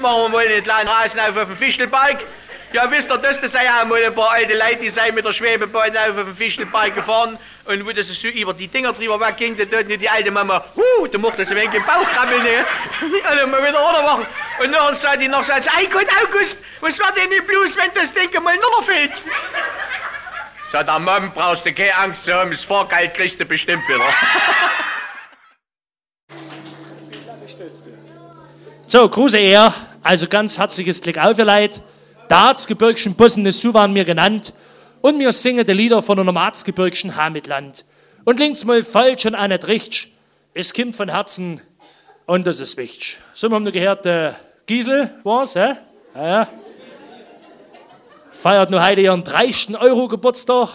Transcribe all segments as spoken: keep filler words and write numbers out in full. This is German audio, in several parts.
machen wollen, einen kleinen Rasen auf dem Fichtelberg. Ja, wisst ihr, das, das sind ja mal ein paar alte Leute, die sind mit der Schwebebahn auf dem Fichtelberg gefahren. Und wo das so über die Dinger drüber wegging, da tut nicht die alte Mama, huh, da macht das ein wenig im Bauch krabbeln, ne? Und dann mal wieder runtermachen. Und dann sagt die noch so, ei Gott, August, was war denn nicht bloß, wenn das Ding mal nur noch fehlt? Sagt der Mom, brauchst du keine Angst zu haben, das Fahrgeld kriegst du bestimmt wieder. So, Grüße er, also ganz herzliches Glück auf, ihr Leid. Der Erzgebirgschen Bussen ist so waren mir genannt. Und wir singen die Lieder von einem Erzgebirgschen Heimatland. Und links mal falsch und auch nicht richtig. Es kommt von Herzen und das ist wichtig. So, wir haben nur gehört, äh, Giesel war's, hä? Ja, ja. Feiert nur heute ihren dreißigsten Euro Geburtstag.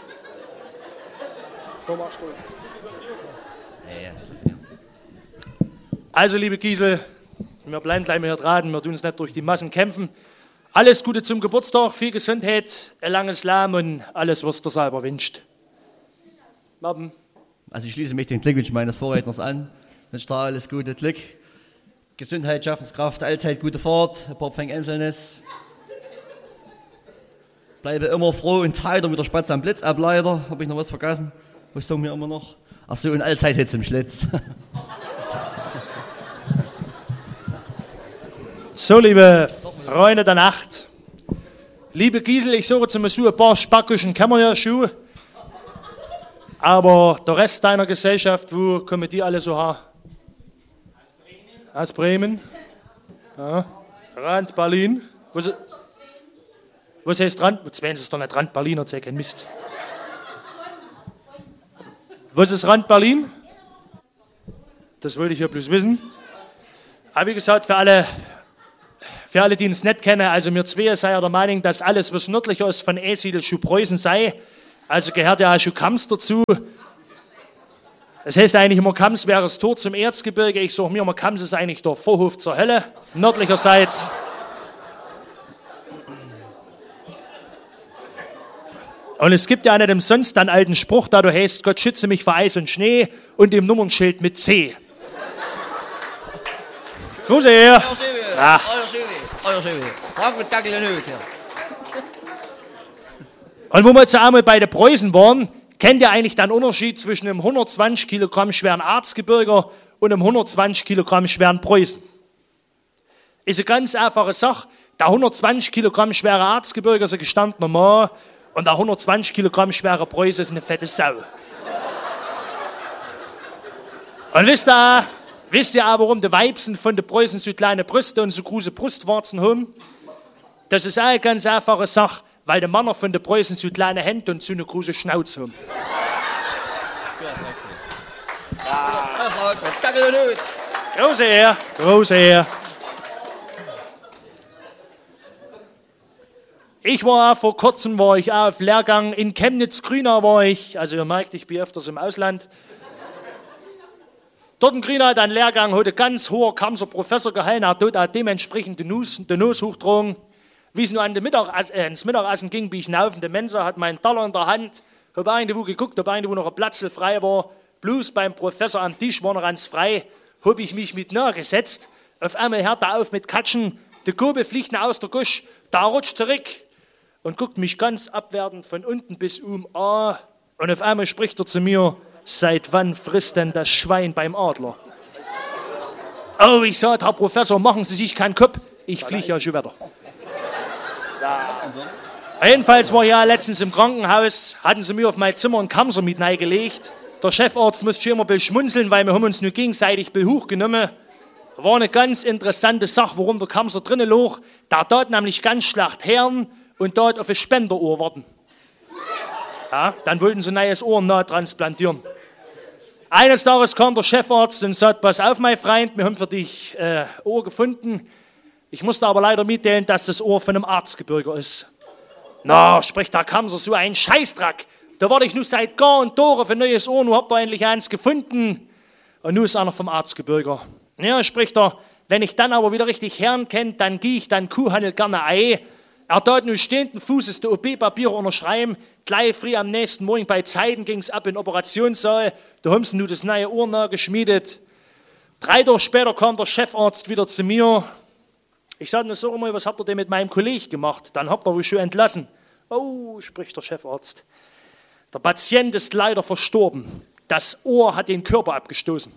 Also, liebe Giesel, wir bleiben gleich mal hier dran, wir tun uns nicht durch die Massen kämpfen. Alles Gute zum Geburtstag, viel Gesundheit, ein langes Leben und alles, was du selber wünscht. Martin. Also ich schließe mich den Glückwünschen meines Vorredners an. Ich wünsche dir alles Gute, Glück, Gesundheit, Schaffenskraft, allzeit gute Fahrt, ein paar Pfennig Einzelnes. Bleibe immer froh und heiter mit der Spatze am Blitzableiter. Habe ich noch was vergessen? Was sagen wir immer noch? Ach so, und allzeit Hitz im Schlitz. So, liebe Freunde der Nacht, liebe Giesel, ich suche zum Beispiel ein paar Spackischen kann man ja schon, aber der Rest deiner Gesellschaft, wo kommen die alle so her? Aus Bremen? Ja. Rand Berlin? Was, was heißt Rand? Jetzt werden sie es doch nicht Rand Berlin, erzähl kein Mist. Was ist Rand Berlin? Das wollte ich ja bloß wissen. Aber wie gesagt, für alle... Für alle, die uns nicht kennen, also wir zwei sind ja der Meinung, dass alles, was nördlicher ist von Eesiedel, schon Preußen sei. Also gehört ja auch schon Kams dazu. Das heißt eigentlich immer, Kams wäre das Tor zum Erzgebirge. Ich sage mir immer, Kams ist eigentlich der Vorhof zur Hölle, nördlicherseits. Und es gibt ja nicht umsonst einen alten Spruch, da du heißt, Gott schütze mich vor Eis und Schnee und dem Nummernschild mit C. Grüße her. Ja. Und wo wir jetzt einmal bei den Preußen waren, kennt ihr eigentlich den Unterschied zwischen einem hundertzwanzig Kilogramm schweren Erzgebirger und einem hundertzwanzig Kilogramm schweren Preußen? Ist eine ganz einfache Sache. Der hundertzwanzig Kilogramm schwere Erzgebirger ist ein gestandener Mann und der hundertzwanzig Kilogramm schwere Preußen ist eine fette Sau. Und wisst ihr, wisst ihr auch, warum die Weibsen von den Preußen so kleine Brüste und so große Brustwarzen haben? Das ist auch eine ganz einfache Sache, weil die Männer von den Preußen so kleine Hände und so eine große Schnauze haben. Große Ehre, große Ehre. Ich war auch, vor kurzem war ich auch auf Lehrgang in Chemnitz-Grünau war ich, also ihr merkt, ich bin öfters im Ausland. Dort in Grünau hat ein Lehrgang, hat ein ganz hoher Kamser Professor gehalten, er hat dort auch dementsprechend den Nuss, den Nuss hochgetragen. Wie es nur an den Mittag, äh, ins Mittagessen ging, bin ich hinauf in der Mensa, hat meinen Teller in der Hand, habe irgendwo geguckt, ob irgendwo noch ein Platz frei war. Bloß beim Professor am Tisch war noch ganz frei, habe ich mich mit nahe gesetzt. Auf einmal hört er auf mit Katschen, die Gurbe fliegt nach aus der Gusch, da rutscht zurück und guckt mich ganz abwertend von unten bis um an. Und auf einmal spricht er zu mir, seit wann frisst denn das Schwein beim Adler? Oh, ich sagte, Herr Professor, machen Sie sich keinen Kopf, ich fliege ja schon wieder. Ja. Jedenfalls war ich ja letztens im Krankenhaus, hatten sie mir auf mein Zimmer einen Kamser mit reingelegt. Der Chefarzt musste schon immer ein bisschen schmunzeln, weil wir haben uns nur gegenseitig hochgenommen. War eine ganz interessante Sache, warum der Kamser drinnen lag. Der dort nämlich ganz schlecht hören und dort auf ein Spenderohr warten. Ja, dann wollten sie ein neues Ohr nahe transplantieren. Eines Tages kam der Chefarzt und sagte, pass auf, mein Freund, wir haben für dich äh, Ohr gefunden. Ich musste aber leider mitteilen, dass das Ohr von einem Erzgebirger ist. Na, spricht der Kamser, so ein Scheißdreck. Da warte ich nur seit Jahr und Tore für ein neues Ohr, nun habt ihr endlich eins gefunden. Und nun ist einer vom Erzgebirger. Ja, spricht er, wenn ich dann aber wieder richtig Herrn kenne, dann gehe ich dann Kuhhandel gerne ein. Er tat nun stehenden Fußes die O P-Papiere unterschreiben. Gleich früh am nächsten Morgen bei Zeiten ging es ab in den Operationssaal. Da haben sie nun das neue Ohr nachgeschmiedet. Drei Tage später kam der Chefarzt wieder zu mir Ich sage, sag mal, was habt ihr denn mit meinem Kollegen gemacht? Dann habt ihr wohl schon entlassen. Oh, spricht der Chefarzt. Der Patient ist leider verstorben. Das Ohr hat den Körper abgestoßen.